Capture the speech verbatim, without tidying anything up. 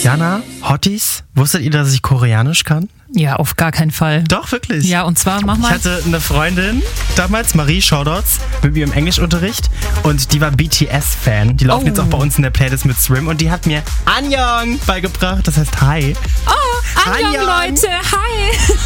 Jana, Hotties, wusstet ihr, dass ich Koreanisch kann? Ja, auf gar keinen Fall. Doch, wirklich. Ja, und zwar, mach mal. Ich hatte eine Freundin damals, Marie Shoutouts, mit mir im Englischunterricht und die war B T S-Fan. Die laufen Oh. jetzt auch bei uns in der Playlist mit Swim und die hat mir Annyeong beigebracht, das heißt Hi. Oh, Annyeong, Annyeong. Leute, hi.